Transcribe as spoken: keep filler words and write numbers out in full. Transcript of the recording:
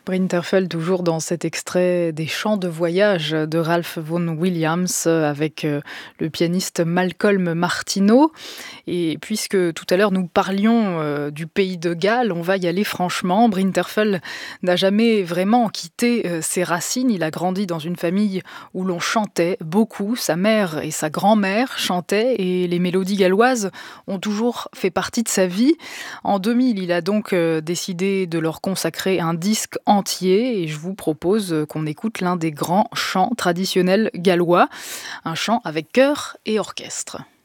Brinterfell, toujours dans cet extrait des chants de voyage de Ralph Vaughan Williams avec euh, le pianiste Malcolm Martineau. Et puisque tout à l'heure nous parlions euh, du pays de Galles, on va y aller franchement. Brinterfell n'a jamais vraiment quitté euh, ses racines. Il a grandi dans une famille où l'on chantait beaucoup. Sa mère et sa grand-mère chantaient et les mélodies galloises ont toujours fait partie de sa vie. En deux mille, il a donc euh, décidé de leur consacrer un disque entier et je vous propose euh, qu'on écoute l'un des grands chants traditionnels gallois, un chant avec chœur et orchestre.